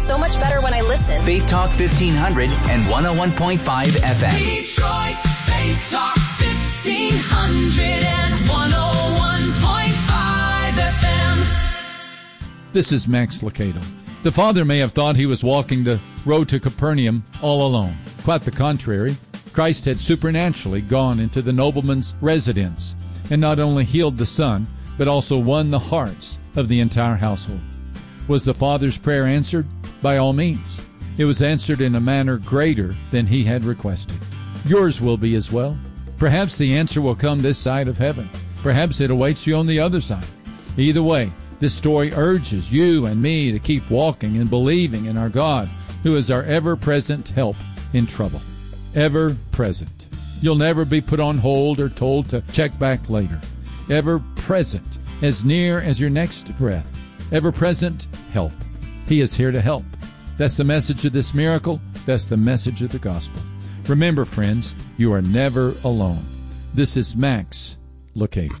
so much better when I listen. Faith Talk 1500 and 101.5 FM. Detroit's Faith Talk 1500 and 101.5 FM. This is Max Lucado. The father may have thought he was walking the road to Capernaum all alone. Quite the contrary. Christ had supernaturally gone into the nobleman's residence and not only healed the son, but also won the hearts of the entire household. Was the father's prayer answered? By all means. It was answered in a manner greater than he had requested. Yours will be as well. Perhaps the answer will come this side of heaven. Perhaps it awaits you on the other side. Either way, this story urges you and me to keep walking and believing in our God, who is our ever-present help in trouble. Ever present. You'll never be put on hold or told to check back later. Ever present, as near as your next breath. Ever present help. He is here to help. That's the message of this miracle. That's the message of the gospel. Remember, friends, you are never alone. This is Max Lucado.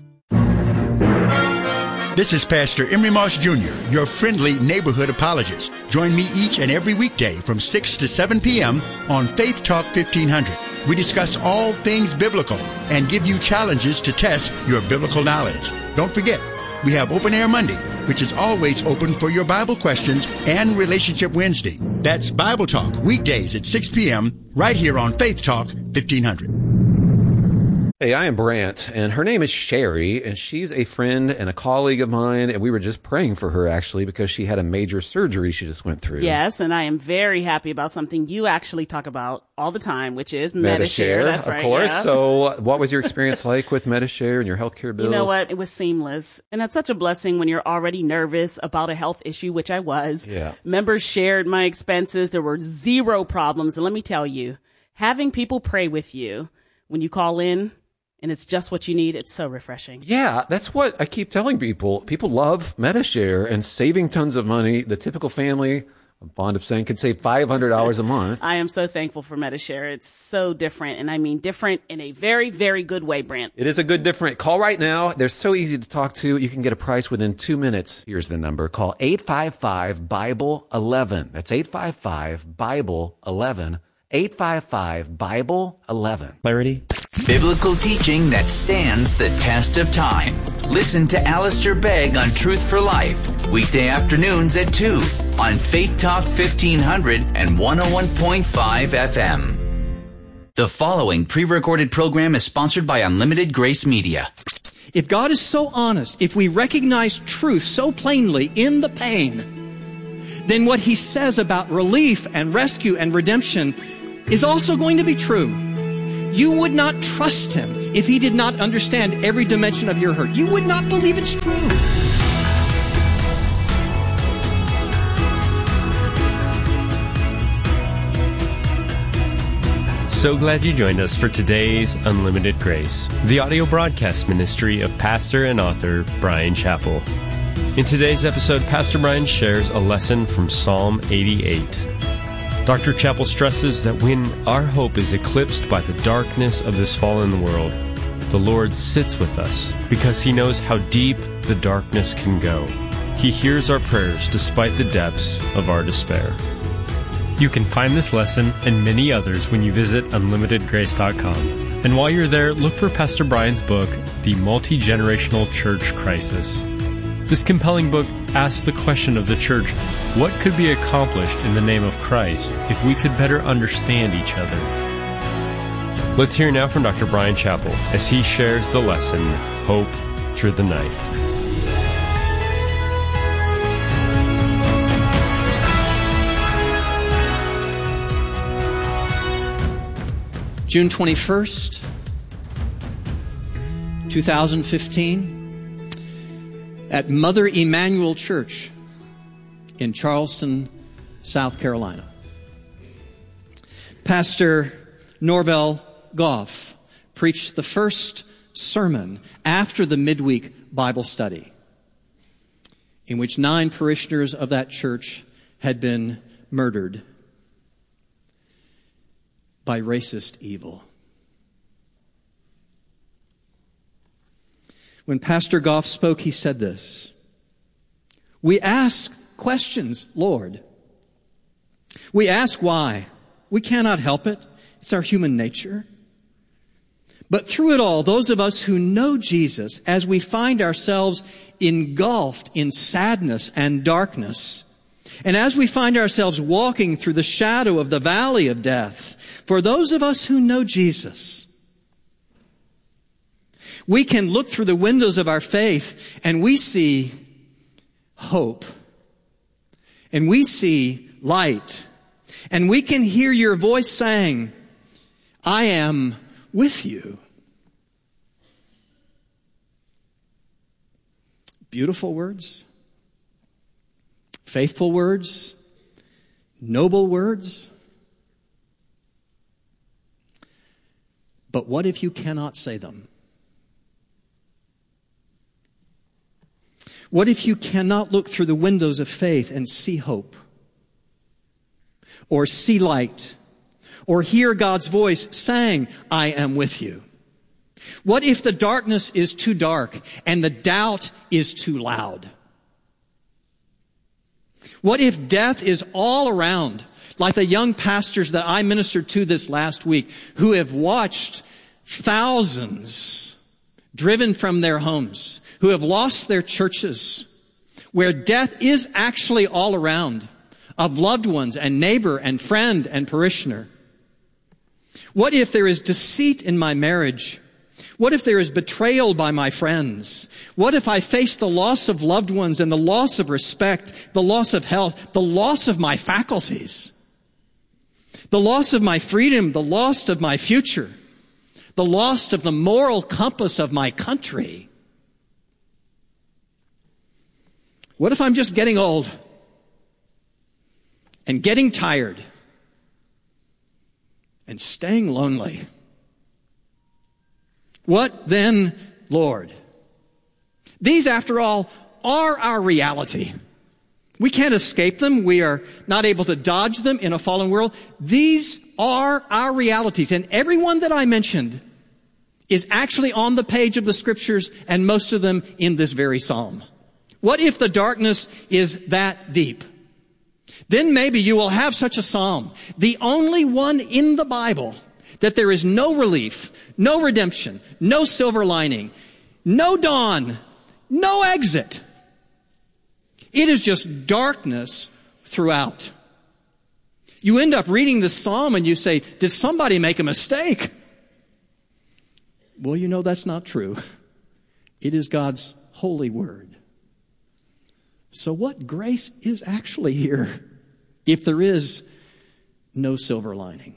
This is Pastor Emery Moss Jr., your friendly neighborhood apologist. Join me each and every weekday from 6 to 7 p.m. on Faith Talk 1500. We discuss all things biblical and give you challenges to test your biblical knowledge. Don't forget, we have Open Air Monday, which is always open for your Bible questions, and Relationship Wednesday. That's Bible Talk, weekdays at 6 p.m. right here on Faith Talk 1500. Hey, I am Brant, and her name is Sherry, and she's a friend and a colleague of mine, and we were just praying for her, actually, because she had a major surgery she just went through. Yes, and I am very happy about something you actually talk about all the time, which is Medi-Share. That's right, of course. Yeah. So what was your experience like with Medi-Share and your healthcare bills? You know what? It was seamless. And that's such a blessing when you're already nervous about a health issue, which I was. Yeah. Members shared my expenses. There were zero problems. And let me tell you, having people pray with you when you call in, and it's just what you need, it's so refreshing. Yeah, that's what I keep telling people. People love Medi-Share and saving tons of money. The typical family, I'm fond of saying, could save $500 a month. I am so thankful for Medi-Share. It's so different, and I mean different in a very, very good way, Brant. It is a good different. Call right now. They're so easy to talk to. You can get a price within 2 minutes. Here's the number. Call 855-BIBLE-11. That's 855-BIBLE-11. 855-BIBLE-11. Clarity. Biblical teaching that stands the test of time. Listen to Alistair Begg on Truth for Life, weekday afternoons at 2 on Faith Talk 1500 and 101.5 FM. The following pre-recorded program is sponsored by Unlimited Grace Media. If God is so honest, if we recognize truth so plainly in the pain, then what He says about relief and rescue and redemption is also going to be true. You would not trust Him if He did not understand every dimension of your hurt. You would not believe it's true. So glad you joined us for today's Unlimited Grace, the audio broadcast ministry of pastor and author Bryan Chapell. In today's episode, Pastor Bryan shares a lesson from Psalm 88. Dr. Chapell stresses that when our hope is eclipsed by the darkness of this fallen world, the Lord sits with us because He knows how deep the darkness can go. He hears our prayers despite the depths of our despair. You can find this lesson and many others when you visit unlimitedgrace.com. And while you're there, look for Pastor Bryan's book, The Multi-Generational Church Crisis. This compelling book asks the question of the church, what could be accomplished in the name of Christ if we could better understand each other? Let's hear now from Dr. Bryan Chapell as he shares the lesson, Hope Through the Night. June 21st, 2015. At Mother Emanuel Church in Charleston, South Carolina. Pastor Norvell Goff preached the first sermon after the midweek Bible study, in which 9 parishioners of that church had been murdered by racist evil. When Pastor Goff spoke, he said this: "We ask questions, Lord. We ask why. We cannot help it. It's our human nature. But through it all, those of us who know Jesus, as we find ourselves engulfed in sadness and darkness, and as we find ourselves walking through the shadow of the valley of death, for those of us who know Jesus, we can look through the windows of our faith and we see hope. And we see light. And we can hear your voice saying, I am with you. Beautiful words, faithful words, noble words. But what if you cannot say them? What if you cannot look through the windows of faith and see hope? Or see light? Or hear God's voice saying, I am with you? What if the darkness is too dark and the doubt is too loud? What if death is all around, like the young pastors that I ministered to this last week, who have watched thousands driven from their homes, who have lost their churches, where death is actually all around, of loved ones and neighbor and friend and parishioner? What if there is deceit in my marriage? What if there is betrayal by my friends? What if I face the loss of loved ones and the loss of respect, the loss of health, the loss of my faculties, the loss of my freedom, the loss of my future, the loss of the moral compass of my country? What if I'm just getting old and getting tired and staying lonely? What then, Lord? These, after all, are our reality. We can't escape them. We are not able to dodge them in a fallen world. These are our realities. And every one that I mentioned is actually on the page of the Scriptures, and most of them in this very psalm. What if the darkness is that deep? Then maybe you will have such a psalm, the only one in the Bible that there is no relief, no redemption, no silver lining, no dawn, no exit. It is just darkness throughout. You end up reading this psalm and you say, did somebody make a mistake? Well, you know that's not true. It is God's holy word. So what grace is actually here if there is no silver lining?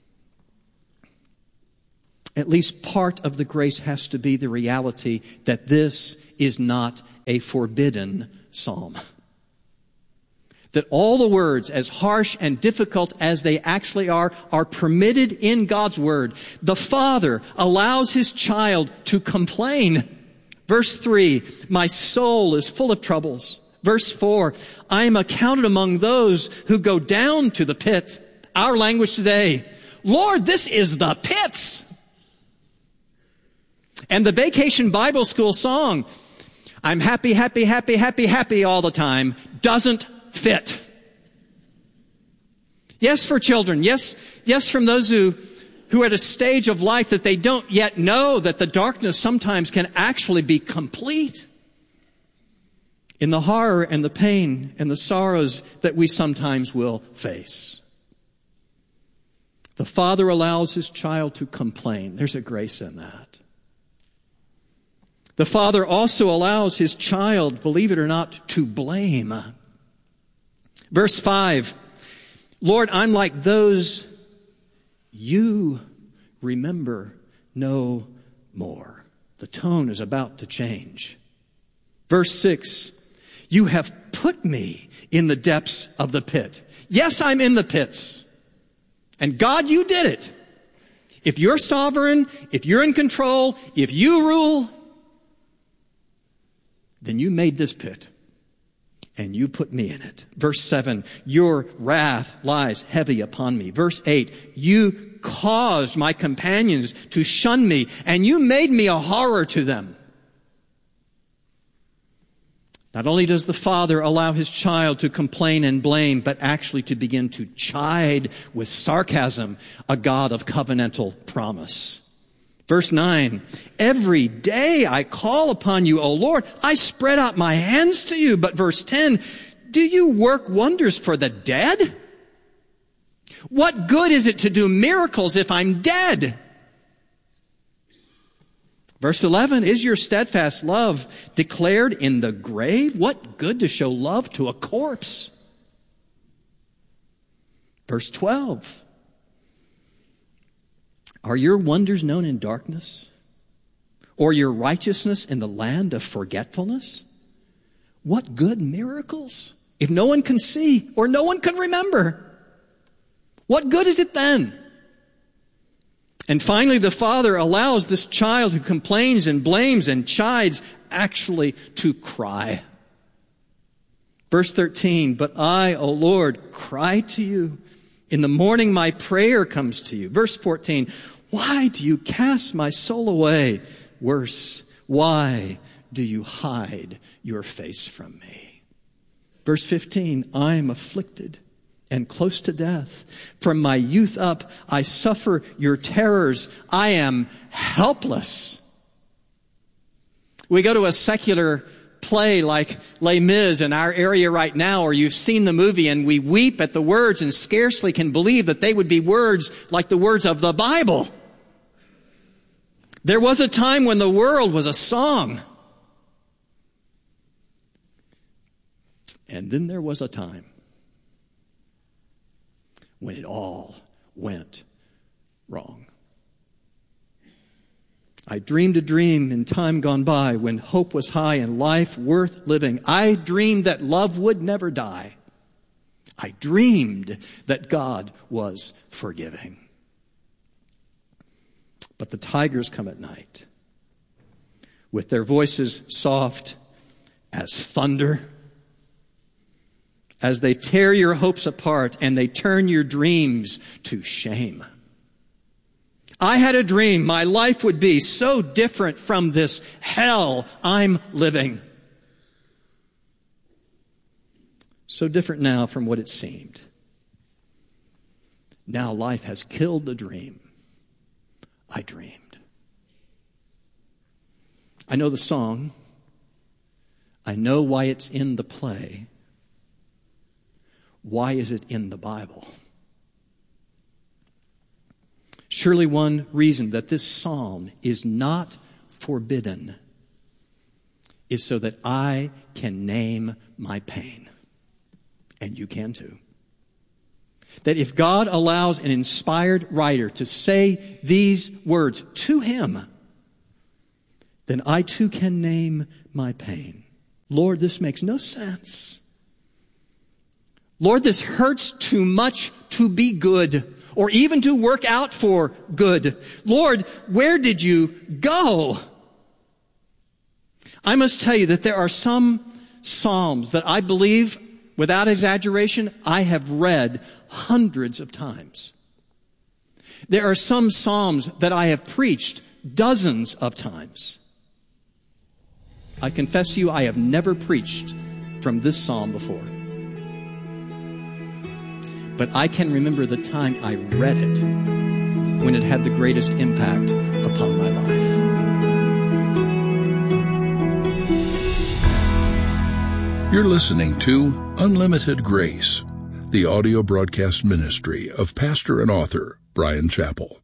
At least part of the grace has to be the reality that this is not a forbidden psalm. That all the words, as harsh and difficult as they actually are permitted in God's word. The Father allows His child to complain. Verse 3, my soul is full of troubles. Verse 4, I am accounted among those who go down to the pit. Our language today, Lord, this is the pits. And the Vacation Bible School song, I'm happy, happy, happy, happy, happy all the time, doesn't fit. Yes, for children. Yes, from those who are at a stage of life that they don't yet know that the darkness sometimes can actually be complete in the horror and the pain and the sorrows that we sometimes will face. The Father allows His child to complain. There's a grace in that. The Father also allows His child, believe it or not, to blame. Verse 5, Lord, I'm like those you remember no more. The tone is about to change. Verse 6, you have put me in the depths of the pit. Yes, I'm in the pits. And God, you did it. If you're sovereign, if you're in control, if you rule, then you made this pit and you put me in it. Verse 7, your wrath lies heavy upon me. Verse 8, you caused my companions to shun me and you made me a horror to them. Not only does the Father allow His child to complain and blame, but actually to begin to chide with sarcasm a God of covenantal promise. Verse 9, every day I call upon you, O Lord. I spread out my hands to you. But verse 10, do you work wonders for the dead? What good is it to do miracles if I'm dead? Verse 11, is your steadfast love declared in the grave? What good to show love to a corpse? Verse 12, are your wonders known in darkness? Or your righteousness in the land of forgetfulness? What good miracles, if no one can see or no one can remember? What good is it then? And finally, the Father allows this child who complains and blames and chides actually to cry. Verse 13, but I, O Lord, cry to you. In the morning my prayer comes to you. Verse 14, why do you cast my soul away? Worse, why do you hide your face from me? Verse 15, I am afflicted and close to death. From my youth up, I suffer your terrors. I am helpless. We go to a secular play like Les Mis in our area right now, or you've seen the movie, and we weep at the words and scarcely can believe that they would be words like the words of the Bible. There was a time when the world was a song. And then there was a time when it all went wrong. I dreamed a dream in time gone by when hope was high and life worth living. I dreamed that love would never die. I dreamed that God was forgiving. But the tigers come at night with their voices soft as thunder, as they tear your hopes apart and they turn your dreams to shame. I had a dream my life would be so different from this hell I'm living. So different now from what it seemed. Now life has killed the dream I dreamed. I know the song. I know why it's in the play. Why is it in the Bible? Surely one reason that this psalm is not forbidden is so that I can name my pain. And you can too. That if God allows an inspired writer to say these words to him, then I too can name my pain. Lord, this makes no sense. Lord, this hurts too much to be good or even to work out for good. Lord, where did you go? I must tell you that there are some psalms that I believe, without exaggeration, I have read hundreds of times. There are some psalms that I have preached dozens of times. I confess to you, I have never preached from this psalm before. But I can remember the time I read it when it had the greatest impact upon my life. You're listening to Unlimited Grace, the audio broadcast ministry of pastor and author Bryan Chapell.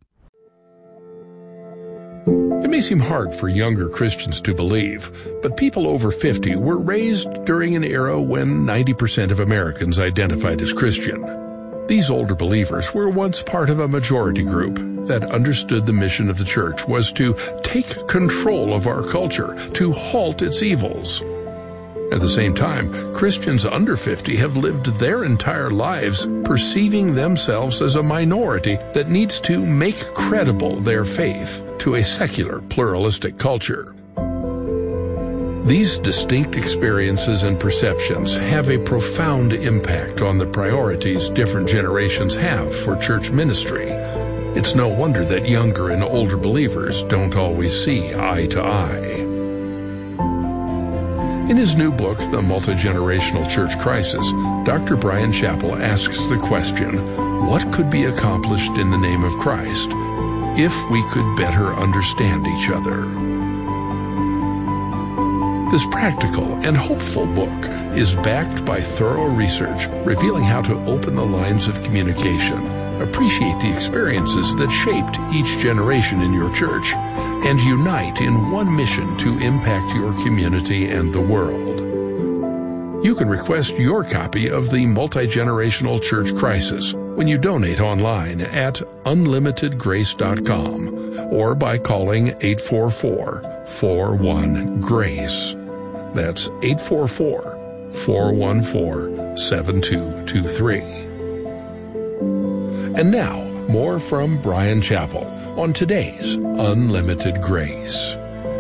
It may seem hard for younger Christians to believe, but people over 50 were raised during an era when 90% of Americans identified as Christian. These older believers were once part of a majority group that understood the mission of the church was to take control of our culture, to halt its evils. At the same time, Christians under 50 have lived their entire lives perceiving themselves as a minority that needs to make credible their faith to a secular, pluralistic culture. These distinct experiences and perceptions have a profound impact on the priorities different generations have for church ministry. It's no wonder that younger and older believers don't always see eye to eye. In his new book, The Multi-Generational Church Crisis, Dr. Bryan Chapell asks the question, what could be accomplished in the name of Christ if we could better understand each other? This practical and hopeful book is backed by thorough research revealing how to open the lines of communication, appreciate the experiences that shaped each generation in your church, and unite in one mission to impact your community and the world. You can request your copy of The Multi-Generational Church Crisis when you donate online at unlimitedgrace.com or by calling 844-41-GRACE. That's 844-414-7223. And now, more from Bryan Chapell on today's Unlimited Grace.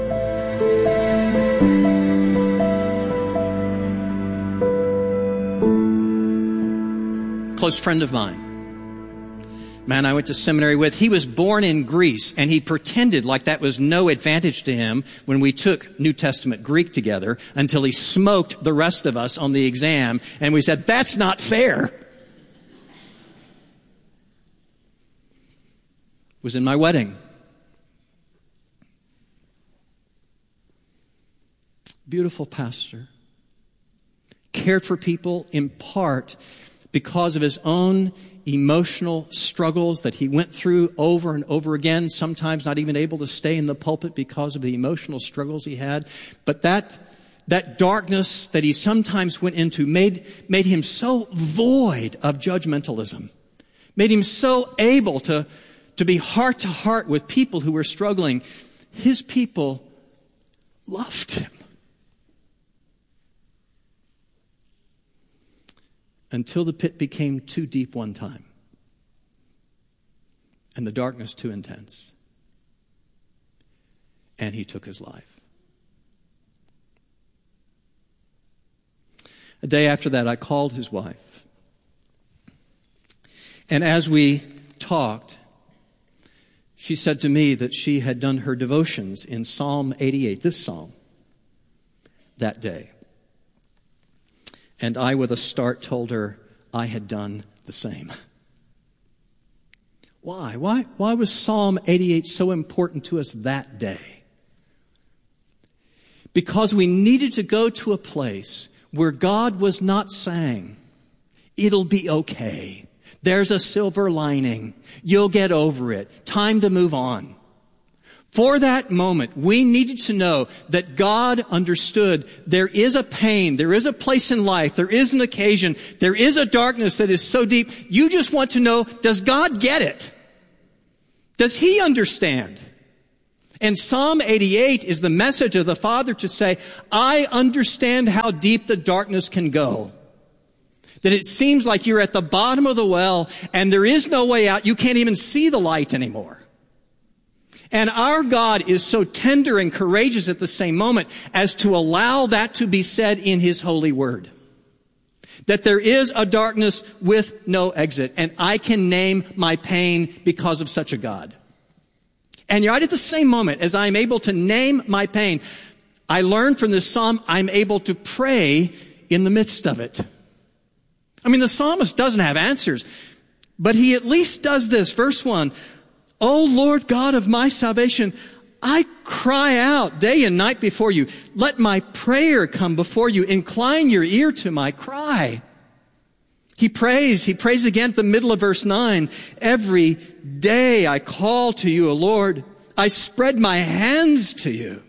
Close friend of mine, man I went to seminary with, he was born in Greece, and he pretended like that was no advantage to him when we took New Testament Greek together until he smoked the rest of us on the exam, and we said, that's not fair. Was in my wedding. Beautiful pastor. Cared for people in part because of his own emotional struggles that he went through over and over again, sometimes not even able to stay in the pulpit because of the emotional struggles he had. But that darkness that he sometimes went into made him so void of judgmentalism, made him so able to be heart to heart with people who were struggling. His people loved him. Until the pit became too deep one time and the darkness too intense. And he took his life. A day after that, I called his wife. And as we talked, she said to me that she had done her devotions in Psalm 88, this psalm, that day. And I, with a start, told her I had done the same. Why? Why was Psalm 88 so important to us that day? Because we needed to go to a place where God was not saying, it'll be okay. There's a silver lining. You'll get over it. Time to move on. For that moment, we needed to know that God understood there is a pain, there is a place in life, there is an occasion, there is a darkness that is so deep. You just want to know, does God get it? Does He understand? And Psalm 88 is the message of the Father to say, I understand how deep the darkness can go. That it seems like you're at the bottom of the well and there is no way out. You can't even see the light anymore. And our God is so tender and courageous at the same moment as to allow that to be said in His holy word. That there is a darkness with no exit, and I can name my pain because of such a God. And right at the same moment as I'm able to name my pain, I learn from this psalm I'm able to pray in the midst of it. I mean, the psalmist doesn't have answers, but he at least does this. Verse 1, O Lord God of my salvation, I cry out day and night before you. Let my prayer come before you. Incline your ear to my cry. He prays again at the middle of verse 9. Every day I call to you, O Lord. I spread my hands to you.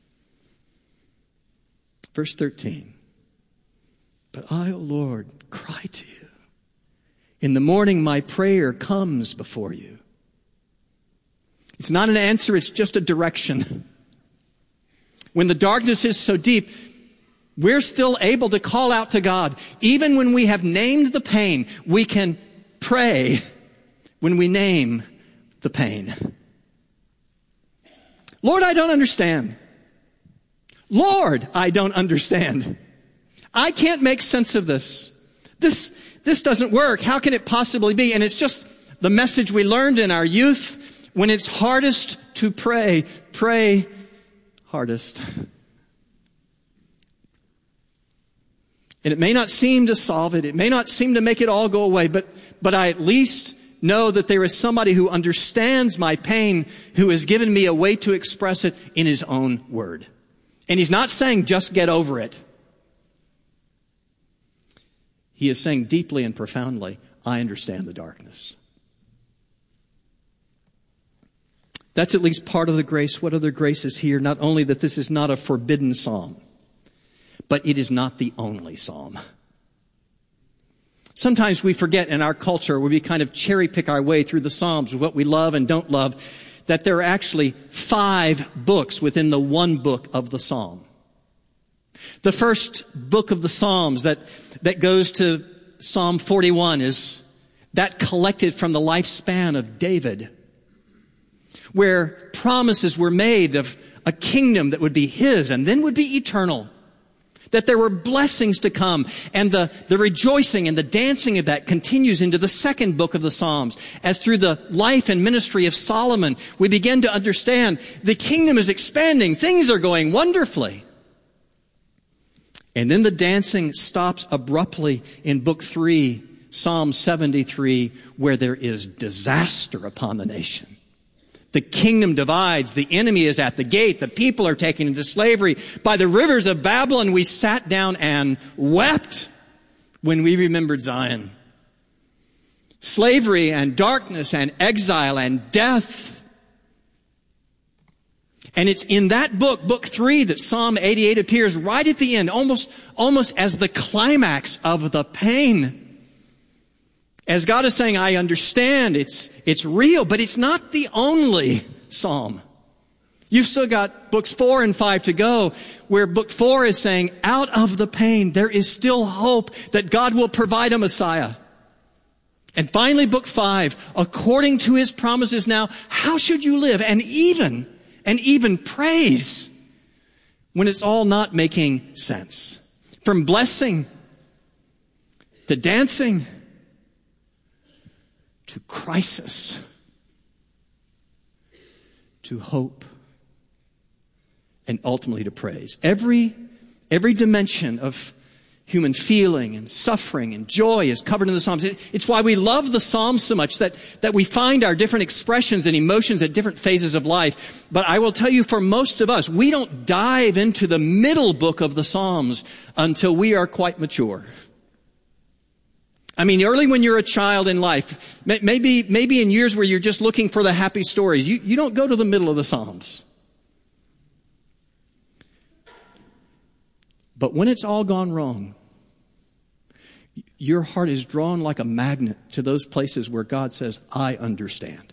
Verse 13. But I, O Lord, cry to you. In the morning my prayer comes before you. It's not an answer, it's just a direction. When the darkness is so deep, we're still able to call out to God. Even when we have named the pain, we can pray when we name the pain. Lord, I don't understand. Lord, I don't understand. I can't make sense of this. This doesn't work. How can it possibly be? And it's just the message we learned in our youth. When it's hardest to pray, pray hardest. And it may not seem to solve it. It may not seem to make it all go away, but I at least know that there is somebody who understands my pain, who has given me a way to express it in his own word. And he's not saying just get over it. He is saying deeply and profoundly, I understand the darkness. That's at least part of the grace. What other grace is here? Not only that this is not a forbidden psalm, but it is not the only psalm. Sometimes we forget in our culture, where we kind of cherry pick our way through the Psalms, what we love and don't love, that there are actually 5 books within the one book of the Psalm. The first book of the Psalms that goes to Psalm 41 is that collected from the lifespan of David, where promises were made of a kingdom that would be his and then would be eternal. That there were blessings to come, and the rejoicing and the dancing of that continues into the second book of the Psalms. As through the life and ministry of Solomon, we begin to understand the kingdom is expanding. Things are going wonderfully. And then the dancing stops abruptly in book 3, Psalm 73, where there is disaster upon the nation. The kingdom divides. The enemy is at the gate. The people are taken into slavery. By the rivers of Babylon, we sat down and wept when we remembered Zion. Slavery and darkness and exile and death. And it's in that book, book 3, that Psalm 88 appears right at the end, almost as the climax of the pain. As God is saying, I understand, it's real, but it's not the only psalm. You've still got books 4 and 5 to go, where book 4 is saying, out of the pain, there is still hope that God will provide a Messiah. And finally, book 5, according to his promises now, how should you live? And even praise when it's all not making sense. From blessing to dancing to crisis, to hope, and ultimately to praise. Every dimension of human feeling and suffering and joy is covered in the Psalms. It's why we love the Psalms so much, that we find our different expressions and emotions at different phases of life. But I will tell you, for most of us, we don't dive into the middle book of the Psalms until we are quite mature. I mean, early when you're a child in life, maybe in years where you're just looking for the happy stories, you don't go to the middle of the Psalms. But when it's all gone wrong, your heart is drawn like a magnet to those places where God says, I understand.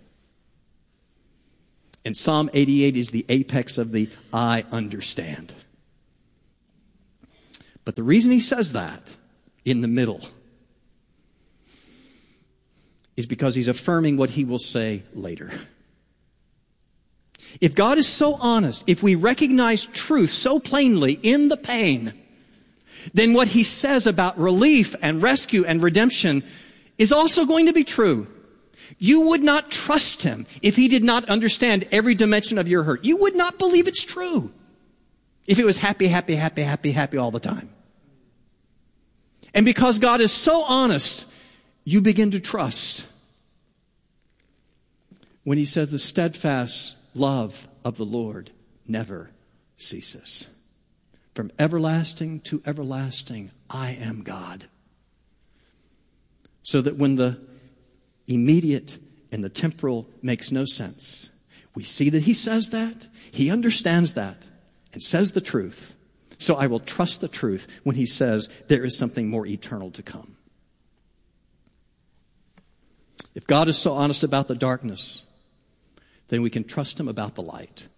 And Psalm 88 is the apex of the I understand. But the reason he says that in the middle is because he's affirming what he will say later. If God is so honest, if we recognize truth so plainly in the pain, then what he says about relief and rescue and redemption is also going to be true. You would not trust him if he did not understand every dimension of your hurt. You would not believe it's true if it was happy, happy, happy, happy, happy all the time. And because God is so honest, you begin to trust when he says the steadfast love of the Lord never ceases. From everlasting to everlasting, I am God. So that when the immediate and the temporal makes no sense, we see that he says that, he understands that, and says the truth. So I will trust the truth when he says there is something more eternal to come. If God is so honest about the darkness, then we can trust him about the light.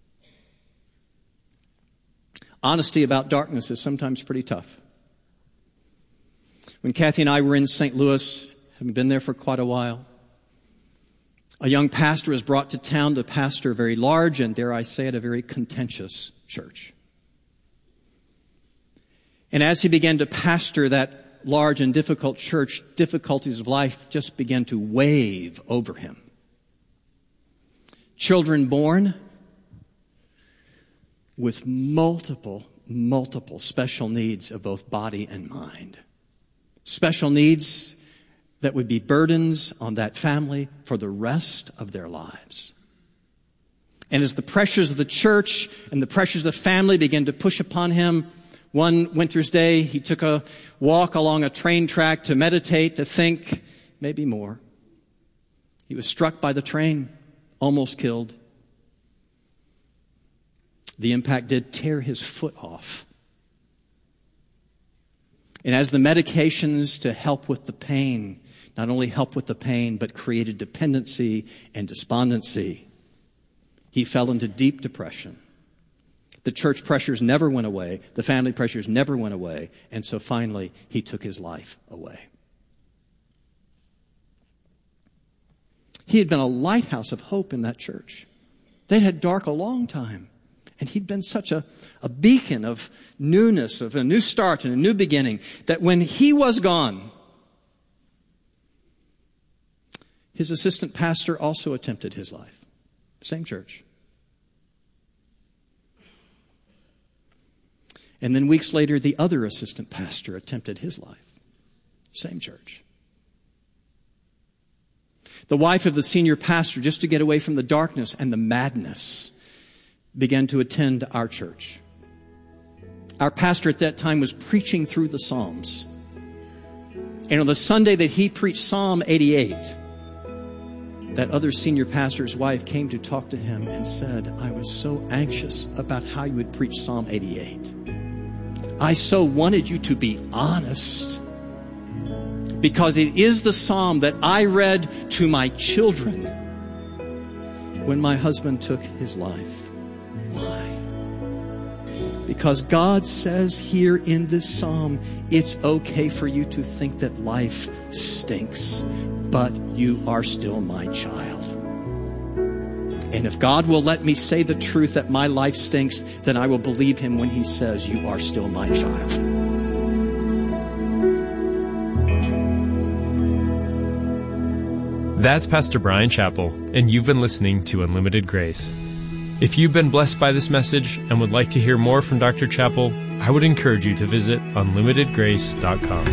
Honesty about darkness is sometimes pretty tough. When Kathy and I were in St. Louis, having been there for quite a while, a young pastor was brought to town to pastor a very large and, dare I say it, a very contentious church. And as he began to pastor that large and difficult church, difficulties of life just began to wave over him. Children born with multiple multiple special needs of both body and mind. Special needs that would be burdens on that family for the rest of their lives. And as the pressures of the church and the pressures of family began to push upon him, one winter's day, he took a walk along a train track to meditate, to think, maybe more. He was struck by the train, almost killed. The impact did tear his foot off. And as the medications to help with the pain, not only helped with the pain, but created dependency and despondency, he fell into deep depression. The church pressures never went away. The family pressures never went away. And so finally, he took his life away. He had been a lighthouse of hope in that church. They'd had dark a long time. And he'd been such a beacon of newness, of a new start and a new beginning, that when he was gone, his assistant pastor also attempted his life. Same church. And then weeks later, the other assistant pastor attempted his life. Same church. The wife of the senior pastor, just to get away from the darkness and the madness, began to attend our church. Our pastor at that time was preaching through the Psalms. And on the Sunday that he preached Psalm 88, that other senior pastor's wife came to talk to him and said, I was so anxious about how you would preach Psalm 88. I so wanted you to be honest, because it is the psalm that I read to my children when my husband took his life. Why? Because God says here in this psalm, it's okay for you to think that life stinks, but you are still my child. And if God will let me say the truth that my life stinks, then I will believe him when he says, you are still my child. That's Pastor Bryan Chapell, and you've been listening to Unlimited Grace. If you've been blessed by this message and would like to hear more from Dr. Chapell, I would encourage you to visit unlimitedgrace.com.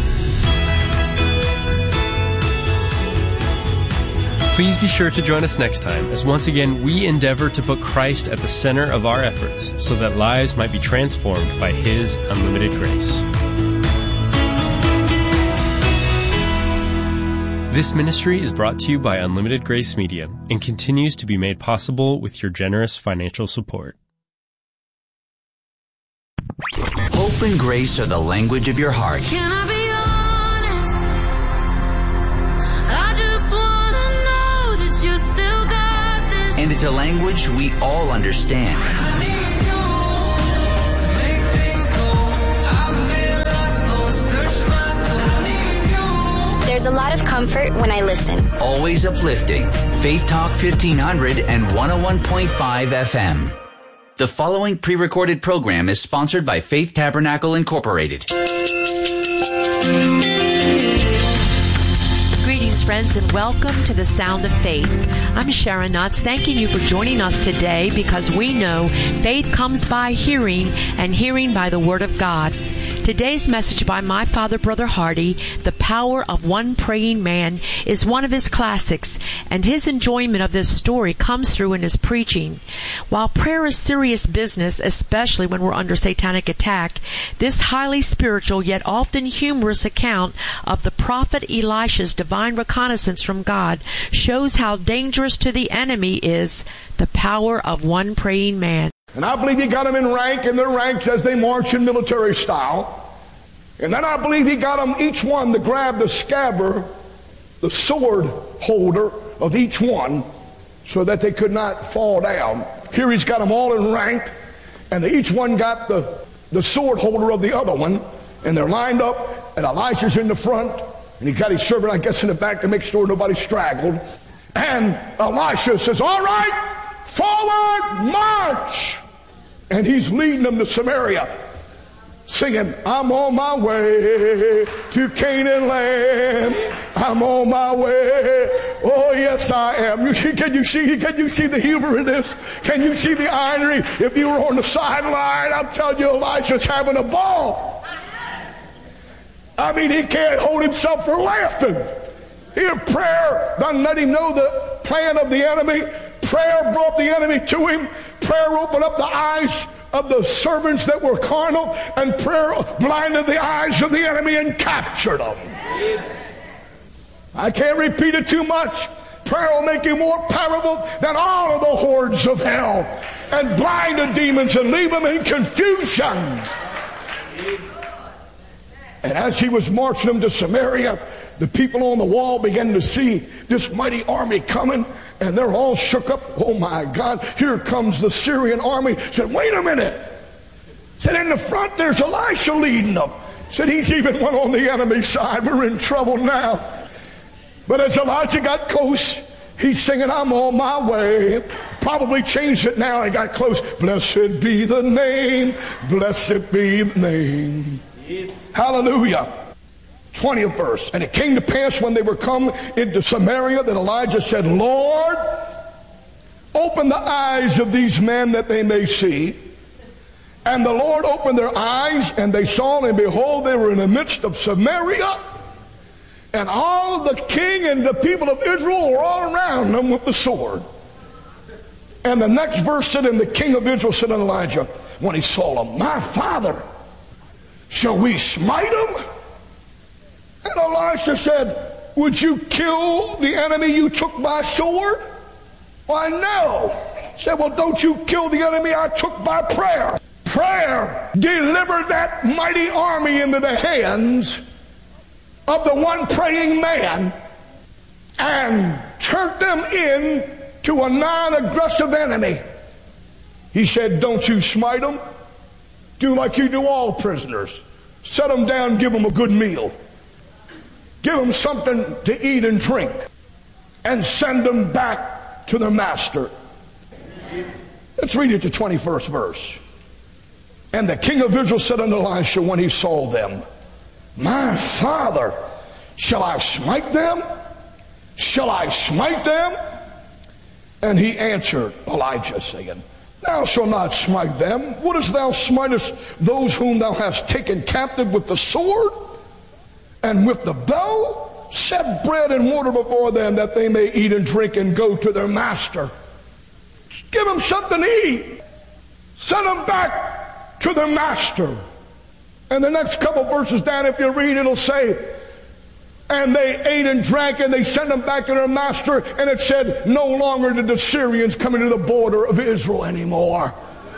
Please be sure to join us next time, as once again we endeavor to put Christ at the center of our efforts so that lives might be transformed by His unlimited grace. This ministry is brought to you by Unlimited Grace Media and continues to be made possible with your generous financial support. Hope and grace are the language of your heart. Can I be honest? I just want to know that you still got this. And it's a language we all understand. I need you to make things whole. I've been lost, Lord, search my soul. I need you. There's a lot of comfort when I listen. Always uplifting. Faith Talk 1500 and 101.5 FM. The following pre-recorded program is sponsored by Faith Tabernacle Incorporated. Greetings, friends, and welcome to the Sound of Faith. I'm Sharon Knotts, thanking you for joining us today, because we know faith comes by hearing, and hearing by the Word of God. Today's message by my father, Brother Hardy, The Power of One Praying Man, is one of his classics, and his enjoyment of this story comes through in his preaching. While prayer is serious business, especially when we're under satanic attack, this highly spiritual yet often humorous account of the prophet Elisha's divine reconnaissance from God shows how dangerous to the enemy is the power of one praying man. And I believe he got them in their ranks as they march in military style. And then I believe he got them each one to grab the scabbard, the sword holder of each one, so that they could not fall down. Here he's got them all in rank, and each one got the sword holder of the other one, and they're lined up, and Elisha's in the front, and he got his servant, I guess, in the back to make sure nobody straggled. And Elisha says, all right, forward, march! And he's leading them to Samaria, singing, I'm on my way to Canaan land. I'm on my way. Oh, yes, Yes, I am. Can you see the humor in this? Can you see the irony? If you were on the sideline, I'm telling you, Elijah's having a ball. I mean, he can't hold himself for laughing. Here, prayer done let him know the plan of the enemy. Prayer brought the enemy to him. Prayer opened up the eyes of the servants that were carnal, and prayer blinded the eyes of the enemy and captured them. I can't repeat it too much. Prayer will make you more powerful than all of the hordes of hell, and blind the demons and leave them in confusion. And as he was marching them to Samaria, the people on the wall began to see this mighty army coming, and they're all shook up. Oh my God, here comes the Syrian army. Said, wait a minute. Said, in the front there's Elisha leading them. Said, he's even one on the enemy side. We're in trouble now. But as Elijah got close, he's singing, I'm on my way. Probably changed it now. He got close. Blessed be the name. Blessed be the name. Hallelujah. 20th verse. And it came to pass when they were come into Samaria that Elijah said, Lord, open the eyes of these men that they may see. And the Lord opened their eyes, and they saw, and behold, they were in the midst of Samaria. And all the king and the people of Israel were all around them with the sword. And the next verse said, and the king of Israel said unto Elijah, when he saw them, my father, shall we smite him? And Elisha said, would you kill the enemy you took by sword? Why, no. He said, well, don't you kill the enemy I took by prayer. Prayer delivered that mighty army into the hands of the one praying man and turned them in to a non-aggressive enemy. He said, don't you smite them. Do like you do all prisoners. Set them down, give them a good meal. Give them something to eat and drink. And send them back to their master. Let's read it to 21st verse. And the king of Israel said unto Elisha when he saw them, my father, shall I smite them? Shall I smite them? And he answered Elijah, saying, thou shalt not smite them. Wouldest thou smitest those whom thou hast taken captive with the sword and with the bow? Set bread and water before them, that they may eat and drink and go to their master. Give them something to eat. Send them back to their master. And the next couple verses down, if you read, it'll say, and they ate and drank, and they sent them back to their master. And it said, no longer did the Syrians come into the border of Israel anymore.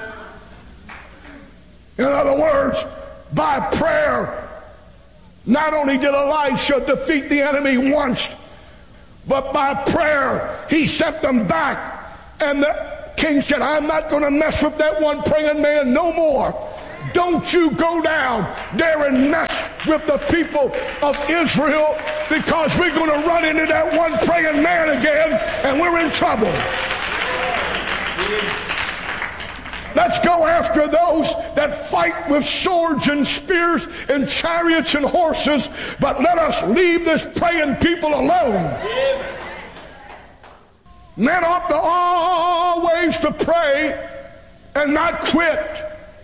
In other words, by prayer, not only did Elisha defeat the enemy once, but by prayer, he sent them back. And the king said, I'm not going to mess with that one praying man no more. Don't you go down there and mess with the people of Israel, because we're going to run into that one praying man again, and we're in trouble. Let's go after those that fight with swords and spears and chariots and horses, but let us leave this praying people alone. Men ought to always to pray and not quit.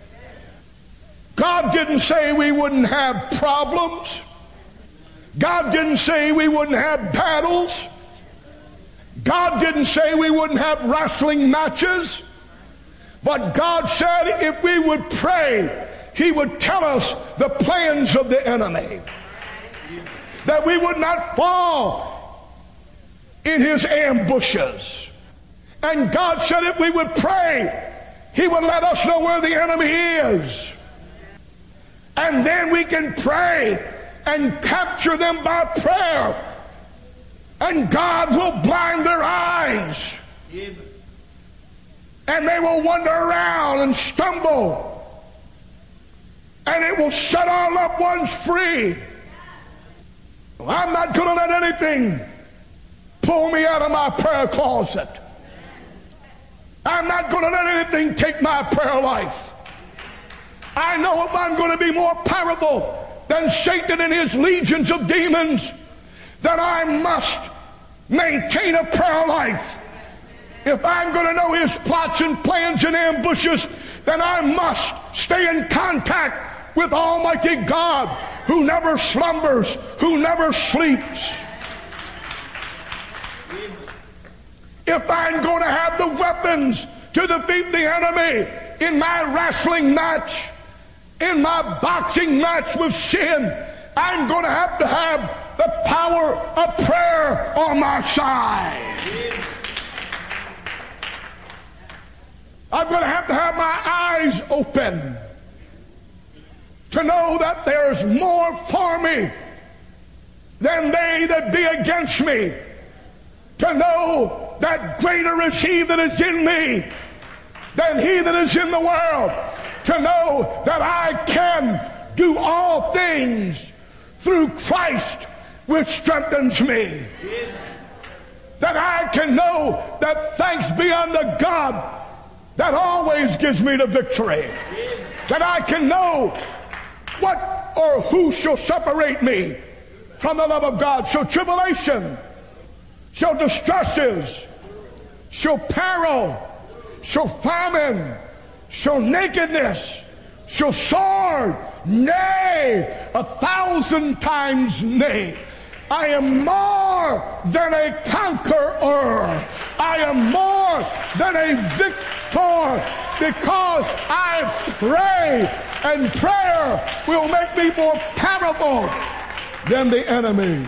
God didn't say we wouldn't have problems. God didn't say we wouldn't have battles. God didn't say we wouldn't have wrestling matches. But God said if we would pray, He would tell us the plans of the enemy. That we would not fall in his ambushes. And God said if we would pray, He would let us know where the enemy is. And then we can pray and capture them by prayer. And God will blind their eyes. And they will wander around and stumble. And it will set our loved ones free. I'm not going to let anything pull me out of my prayer closet. I'm not going to let anything take my prayer life. I know if I'm going to be more powerful than Satan and his legions of demons, then I must maintain a prayer life. If I'm going to know his plots and plans and ambushes, then I must stay in contact with Almighty God, who never slumbers, who never sleeps. If I'm going to have the weapons to defeat the enemy in my wrestling match, in my boxing match with sin, I'm going to have the power of prayer on my side. I'm going to have my eyes open to know that there's more for me than they that be against me. To know that greater is he that is in me than he that is in the world. To know that I can do all things through Christ which strengthens me. That I can know that thanks be unto God that always gives me the victory. That I can know what or who shall separate me from the love of God. Shall tribulation, shall distresses, shall peril, shall famine, shall nakedness, shall sword, nay, 1,000 times nay. I am more than a conqueror. I am more than a victor because I pray, and prayer will make me more powerful than the enemy.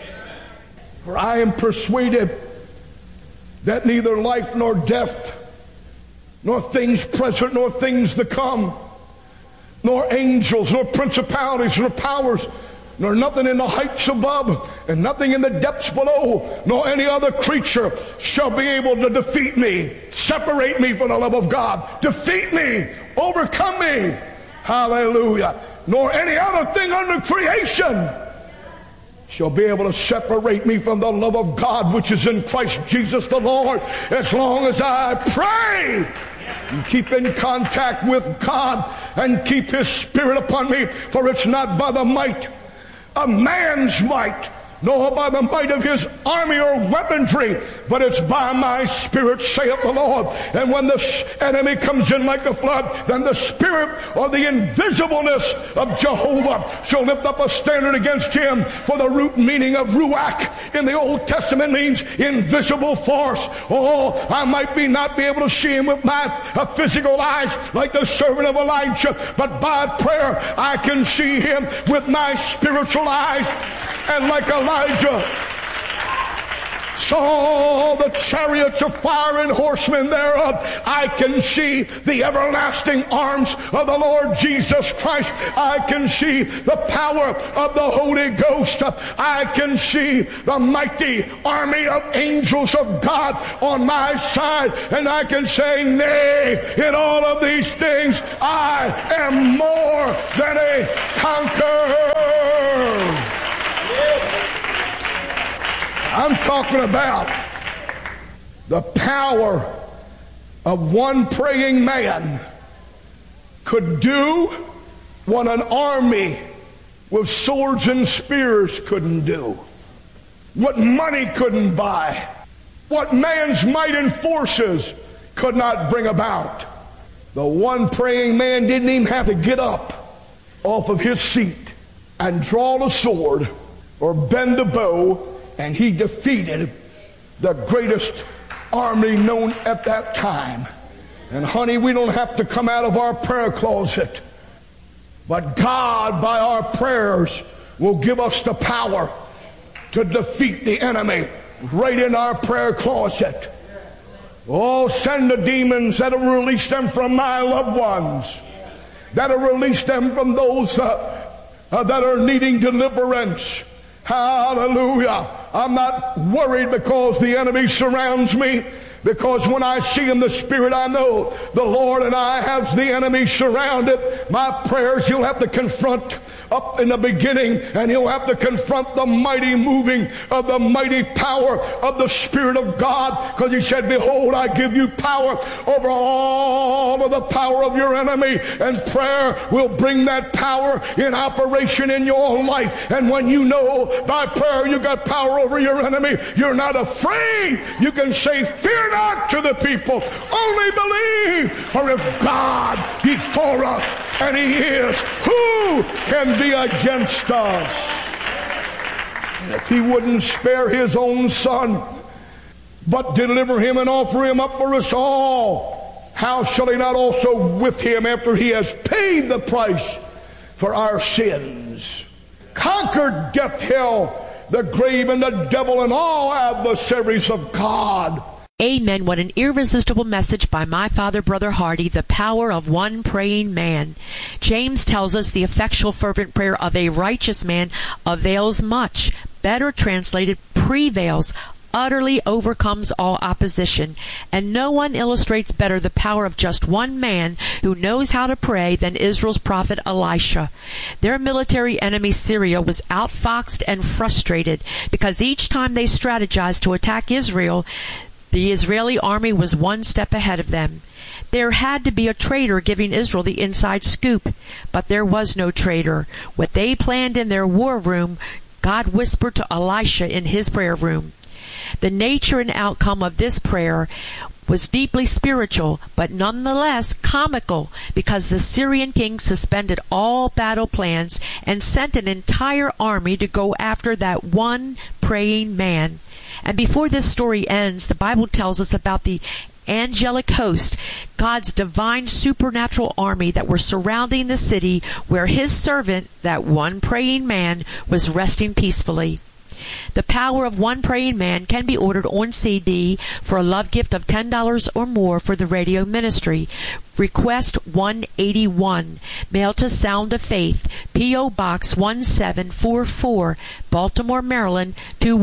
For I am persuaded that neither life nor death, nor things present nor things to come, nor angels, nor principalities, nor powers, nor nothing in the heights above, and nothing in the depths below, nor any other creature shall be able to defeat me, separate me from the love of God, defeat me, overcome me. Hallelujah. Nor any other thing under creation shall be able to separate me from the love of God which is in Christ Jesus the Lord, as long as I pray and keep in contact with God and keep his Spirit upon me. For it's not by the might of man's might, nor by the might of his army or weaponry, but it's by my Spirit, saith the Lord. And when the enemy comes in like a flood, then the Spirit or the invisibleness of Jehovah shall lift up a standard against him. For the root meaning of ruach in the Old Testament means invisible force. Oh, I might not be able to see him with my physical eyes like the servant of Elijah, but by prayer I can see him with my spiritual eyes. And like Elijah saw the chariots of fire and horsemen thereof, I can see the everlasting arms of the Lord Jesus Christ. I can see the power of the Holy Ghost. I can see the mighty army of angels of God on my side. And I can say, nay, in all of these things, I am more than a conqueror. I'm talking about the power of one praying man could do what an army with swords and spears couldn't do, what money couldn't buy, what man's might and forces could not bring about. The one praying man didn't even have to get up off of his seat and draw the sword or bend the bow, and he defeated the greatest army known at that time. And honey, we don't have to come out of our prayer closet, but God, by our prayers, will give us the power to defeat the enemy right in our prayer closet. Oh, send the demons that'll release them from my loved ones, that'll release them from those that are needing deliverance. Hallelujah. I'm not worried because the enemy surrounds me, because when I see in the Spirit, I know the Lord and I have the enemy surrounded. My prayers, you'll have to confront up in the beginning, and he'll have to confront the mighty moving of the mighty power of the Spirit of God, because he said, behold, I give you power over all of the power of your enemy, and prayer will bring that power in operation in your life. And when you know by prayer you got power over your enemy, you're not afraid. You can say, fear not to the people, only believe. For if God be for us, and he is, who can be against us? And if he wouldn't spare his own son, but deliver him and offer him up for us all, how shall he not also with him, after he has paid the price for our sins, conquered death, hell, the grave, and the devil, and all adversaries of God? Amen. What an irresistible message by my father, Brother Hardy, the power of one praying man. James tells us the effectual fervent prayer of a righteous man avails much. Better translated, prevails, utterly overcomes all opposition. And no one illustrates better the power of just one man who knows how to pray than Israel's prophet Elisha. Their military enemy Syria was outfoxed and frustrated because each time they strategized to attack Israel, the Israeli army was one step ahead of them. There had to be a traitor giving Israel the inside scoop, but there was no traitor. What they planned in their war room, God whispered to Elisha in his prayer room. The nature and outcome of this prayer was deeply spiritual, but nonetheless comical, because the Syrian king suspended all battle plans and sent an entire army to go after that one praying man. And before this story ends, the Bible tells us about the angelic host, God's divine supernatural army that were surrounding the city where his servant, that one praying man, was resting peacefully. The power of one praying man can be ordered on CD for a love gift of $10 or more for the radio ministry. Request 181. Mail to Sound of Faith, P.O. Box 1744, Baltimore, Maryland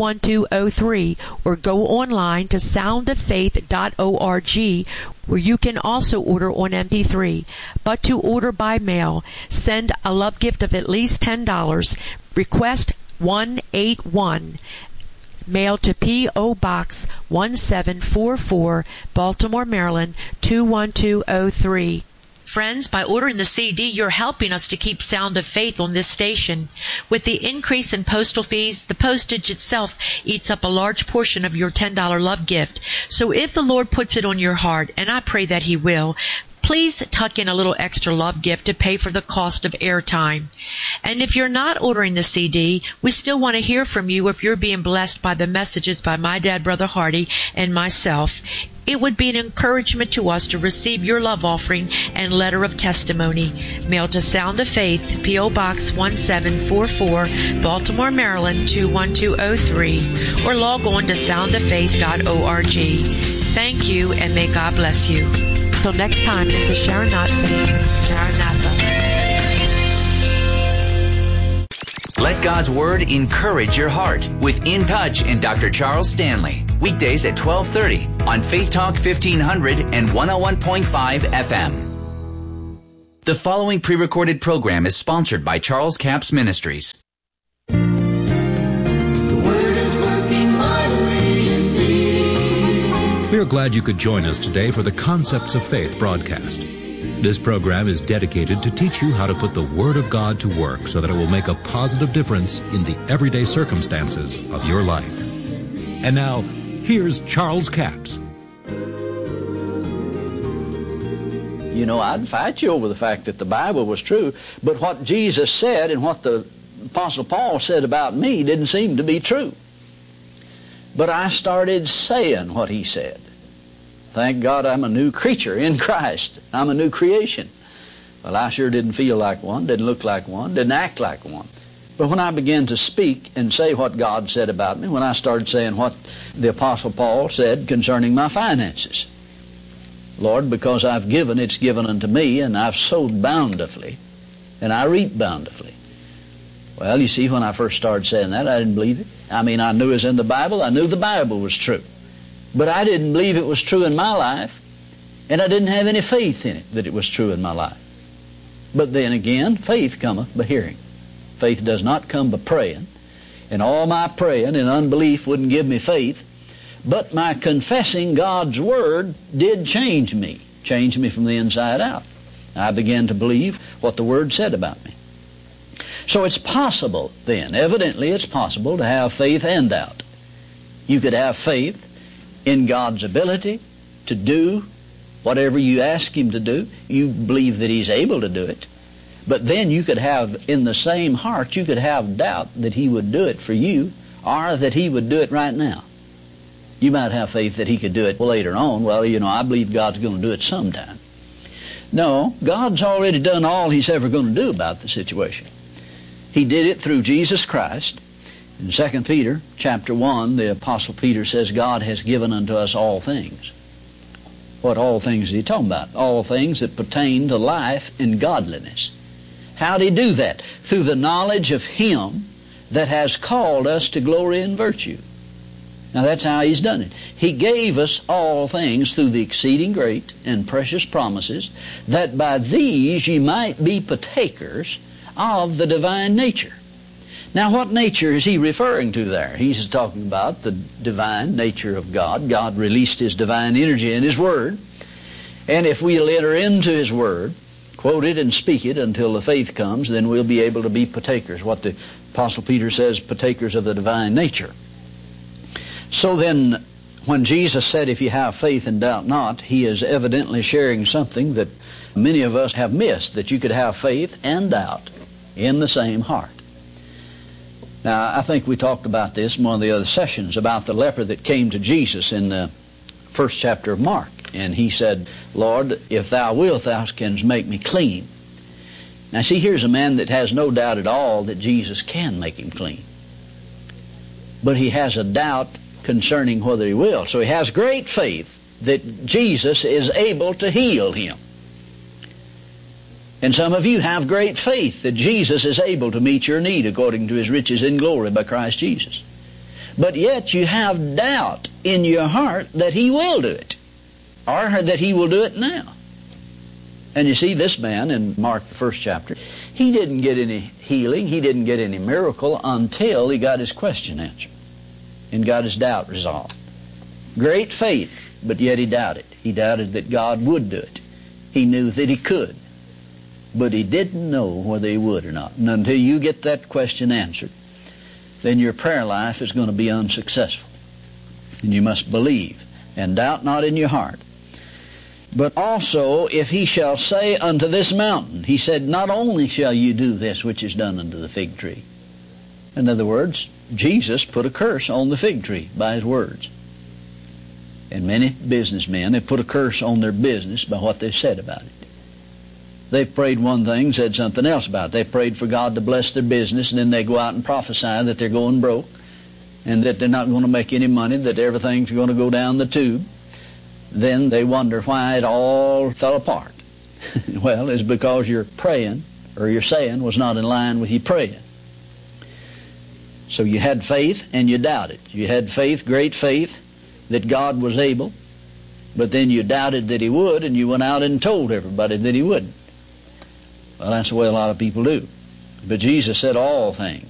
21203, or go online to soundoffaith.org, where you can also order on MP3. But to order by mail, send a love gift of at least $10. Request 181. Mail to P.O. Box 1744, Baltimore, Maryland 21203. Friends, by ordering the CD, you're helping us to keep Sound of Faith on this station. With the increase in postal fees, the postage itself eats up a large portion of your $10 love gift. So if the Lord puts it on your heart, and I pray that He will, please tuck in a little extra love gift to pay for the cost of airtime. And if you're not ordering the CD, we still want to hear from you if you're being blessed by the messages by my dad, Brother Hardy, and myself. It would be an encouragement to us to receive your love offering and letter of testimony. Mail to Sound of Faith, P.O. Box 1744, Baltimore, Maryland 21203, or log on to soundoffaith.org. Thank you, and may God bless you. Till next time, this is Sharon Knott saying, Maranatha. Let God's Word encourage your heart with In Touch and Dr. Charles Stanley. Weekdays at 12:30 on Faith Talk 1500 and 101.5 FM. The following pre-recorded program is sponsored by Charles Capps Ministries. The Word is working mightily in me. We are glad you could join us today for the Concepts of Faith broadcast. This program is dedicated to teach you how to put the Word of God to work so that it will make a positive difference in the everyday circumstances of your life. And now, here's Charles Capps. You know, I'd fight you over the fact that the Bible was true, but what Jesus said and what the Apostle Paul said about me didn't seem to be true. But I started saying what he said. Thank God I'm a new creature in Christ. I'm a new creation. Well, I sure didn't feel like one, didn't look like one, didn't act like one. But when I began to speak and say what God said about me, when I started saying what the Apostle Paul said concerning my finances, Lord, because I've given, it's given unto me, and I've sowed bountifully, and I reap bountifully. Well, you see, when I first started saying that, I didn't believe it. I mean, I knew it was in the Bible. I knew the Bible was true. But I didn't believe it was true in my life, and I didn't have any faith in it that it was true in my life. But then again, faith cometh by hearing, Faith does not come by praying. And all my praying and unbelief wouldn't give me faith. But my confessing God's Word did change me from the inside out. I began to believe what the Word said about me. So it's possible then, evidently it's possible to have faith and doubt. You could have faith in God's ability to do whatever you ask Him to do. You believe that He's able to do it. But then you could have, in the same heart, you could have doubt that He would do it for you, or that He would do it right now. You might have faith that He could do it later on. Well, I believe God's going to do it sometime. No, God's already done all He's ever going to do about the situation. He did it through Jesus Christ. In 2 Peter chapter 1, the Apostle Peter says, God has given unto us all things. What all things is he talking about? All things that pertain to life and godliness. How did He do that? Through the knowledge of Him that has called us to glory and virtue. Now that's how He's done it. He gave us all things through the exceeding great and precious promises, that by these ye might be partakers of the divine nature. Now what nature is He referring to there? He's talking about the divine nature of God. God released His divine energy in His Word. And if we'll enter into His Word, quote it and speak it until the faith comes, then we'll be able to be partakers. What the Apostle Peter says, partakers of the divine nature. So then, when Jesus said, if you have faith and doubt not, He is evidently sharing something that many of us have missed, that you could have faith and doubt in the same heart. Now, I think we talked about this in one of the other sessions, about the leper that came to Jesus in the first chapter of Mark. And he said, Lord, if Thou wilt, Thou canst make me clean. Now, see, here's a man that has no doubt at all that Jesus can make him clean. But he has a doubt concerning whether He will. So he has great faith that Jesus is able to heal him. And some of you have great faith that Jesus is able to meet your need according to His riches in glory by Christ Jesus. But yet you have doubt in your heart that He will do it, or that He will do it now. And you see, this man in Mark the first chapter, he didn't get any healing, he didn't get any miracle until he got his question answered and got his doubt resolved. Great faith, but yet he doubted. He doubted that God would do it. He knew that He could, but he didn't know whether He would or not. And until you get that question answered, then your prayer life is going to be unsuccessful. And you must believe, and doubt not in your heart. But also, if He shall say unto this mountain, He said, not only shall you do this which is done unto the fig tree. In other words, Jesus put a curse on the fig tree by His words. And many businessmen have put a curse on their business by what they've said about it. They've prayed one thing, said something else about it. They prayed for God to bless their business, and then they go out and prophesy that they're going broke, and that they're not going to make any money, that everything's going to go down the tube. Then they wonder why it all fell apart. Well, it's because your praying, or your saying, was not in line with your praying. So you had faith and you doubted. You had faith, great faith, that God was able, but then you doubted that He would, and you went out and told everybody that He wouldn't. Well, that's the way a lot of people do. But Jesus said all things